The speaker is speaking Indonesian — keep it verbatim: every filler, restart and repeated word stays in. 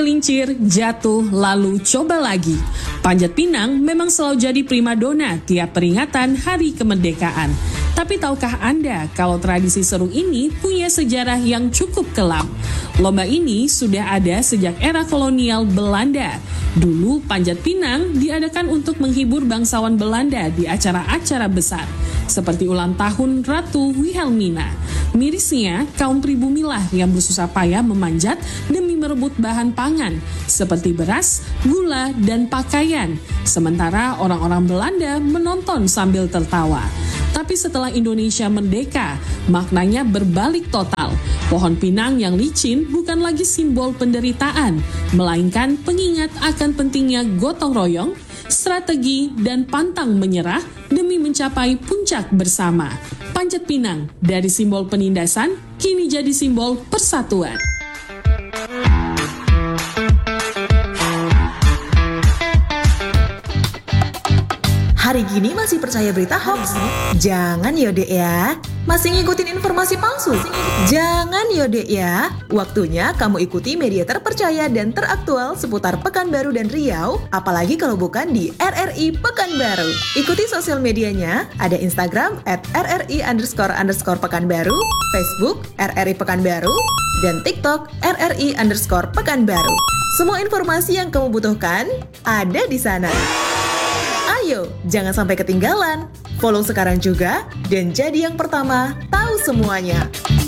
tergelincir, jatuh, lalu coba lagi. Panjat Pinang memang selalu jadi primadona tiap peringatan Hari Kemerdekaan. Tapi tahukah Anda kalau tradisi seru ini punya sejarah yang cukup kelam? Lomba ini sudah ada sejak era kolonial Belanda. Dulu Panjat Pinang diadakan untuk menghibur bangsawan Belanda di acara-acara besar, seperti ulang tahun Ratu Wilhelmina. Mirisnya, kaum pribumilah yang bersusah payah memanjat demi merebut bahan pangan, seperti beras, gula, dan pakaian. Sementara orang-orang Belanda menonton sambil tertawa. Tapi setelah Indonesia merdeka, maknanya berbalik total. Pohon pinang yang licin bukan lagi simbol penderitaan, melainkan pengingat akan pentingnya gotong royong, strategi, dan pantang menyerah demi mencapai puncak bersama. Panjat Pinang dari simbol penindasan kini jadi simbol persatuan. Hari gini masih percaya berita hoax? Jangan ya dek ya. Masih ngikutin informasi palsu? Jangan ya dek ya. Waktunya kamu ikuti media terpercaya dan teraktual seputar Pekanbaru dan Riau, apalagi kalau bukan di R R I Pekanbaru. Ikuti sosial medianya, ada Instagram at rri underscore underscore Pekanbaru, Facebook R R I Pekanbaru, dan TikTok R R I underscore Pekanbaru. Semua informasi yang kamu butuhkan ada di sana. Ayo, jangan sampai ketinggalan. Follow sekarang juga dan jadi yang pertama tahu semuanya.